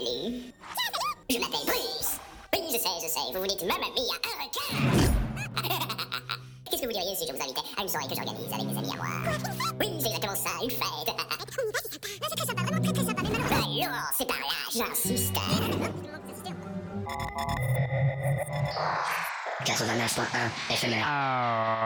Salut. Je m'appelle Bruce. Oui, je sais, vous dites Mamma Mia, un requin. Qu'est-ce que vous diriez si je vous invitais à une soirée que j'organise avec des amis à moi? Oui, c'est exactement ça, une fête. C'est très sympa, vraiment très sympa, mais malheureusement... Alors, c'est par là, j'insiste. 89.1 FMR.